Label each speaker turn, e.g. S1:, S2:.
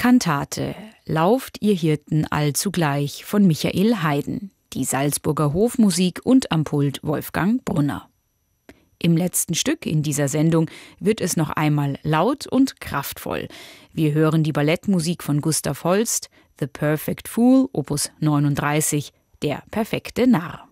S1: Kantate Lauft ihr Hirten allzugleich von Michael Haydn, die Salzburger Hofmusik und am Pult Wolfgang Brunner. Im letzten Stück in dieser Sendung wird es noch einmal laut und kraftvoll. Wir hören die Ballettmusik von Gustav Holst, The Perfect Fool, Opus 39, der perfekte Narr.